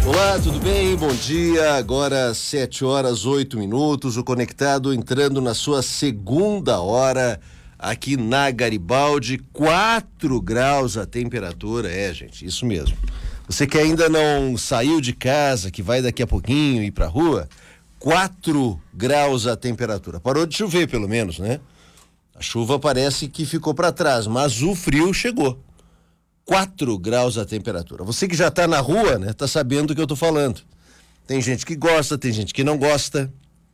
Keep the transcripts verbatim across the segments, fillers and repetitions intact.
Olá, tudo bem? Bom dia. Agora sete horas, oito minutos. O Conectado entrando na sua segunda hora aqui na Garibaldi. quatro graus a temperatura. É, gente, isso mesmo. Você que ainda não saiu de casa, que vai daqui a pouquinho ir pra rua, quatro graus a temperatura. Parou de chover, pelo menos, né? A chuva parece que ficou para trás, mas o frio chegou. quatro graus a temperatura. Você que já está na rua, né, tá sabendo do que eu tô falando. Tem gente que gosta, tem gente que não gosta,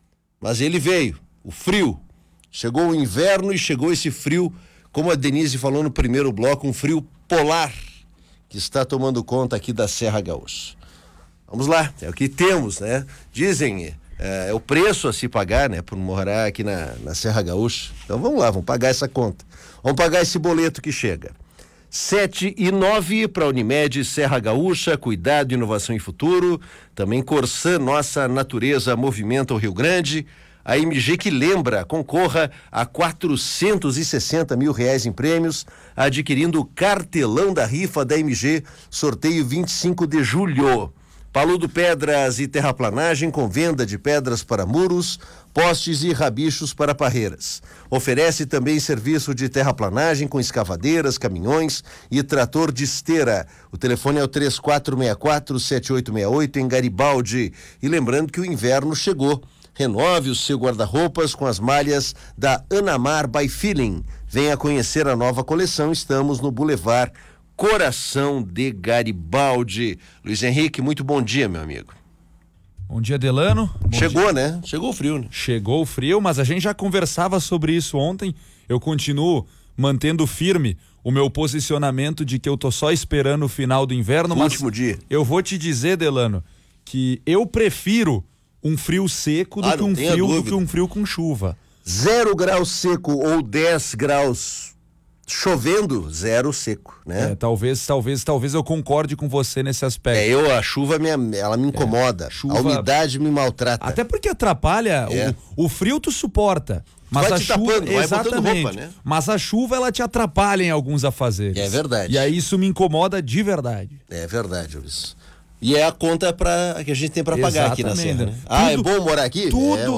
mas ele veio, o frio. Chegou o inverno e chegou esse frio, como a Denise falou no primeiro bloco, um frio polar que está tomando conta aqui da Serra Gaúcha. Vamos lá, é o que temos, né? Dizem, é, é o preço a se pagar, né, por morar aqui na, na Serra Gaúcha. Então vamos lá, vamos pagar essa conta. Vamos pagar esse boleto que chega. Sete e nove para a Unimed Serra Gaúcha, cuidado, inovação e futuro. Também Corsã, nossa natureza movimenta o Rio Grande. A M G que lembra, concorra a quatrocentos e sessenta mil reais em prêmios, adquirindo o cartelão da rifa da M G, sorteio vinte e cinco de julho. Paludo Pedras e Terraplanagem com venda de pedras para muros, postes e rabichos para parreiras. Oferece também serviço de terraplanagem com escavadeiras, caminhões e trator de esteira. O telefone é o três quatro seis quatro, sete oito seis oito em Garibaldi. E lembrando que o inverno chegou. Renove o seu guarda-roupas com as malhas da Anamar by Feeling. Venha conhecer a nova coleção. Estamos no Boulevard Coração de Garibaldi. Luiz Henrique, muito bom dia, meu amigo. Bom dia, Delano. Bom Chegou, dia. né? Chegou o frio, né? Chegou o frio, mas a gente já conversava sobre isso ontem. Eu continuo mantendo firme o meu posicionamento de que eu tô só esperando o final do inverno. O mas último dia. Eu vou te dizer, Delano, que eu prefiro um frio seco do Ah, que um frio do que um frio com chuva. Zero graus seco ou dez graus chovendo, zero seco, né? É, talvez, talvez, talvez eu concorde com você nesse aspecto. É, eu, a chuva me, ela me incomoda, É, chuva... a umidade me maltrata. Até porque atrapalha, é. o, o frio tu suporta, mas vai a te chuva, tapando, vai exatamente, roupa, né? Mas a chuva ela te atrapalha em alguns afazeres. É verdade. E aí isso me incomoda de verdade. É verdade, Luiz. E é a conta pra, que a gente tem para pagar aqui na Serra, né? Tudo, ah, é bom morar aqui? Tudo, é,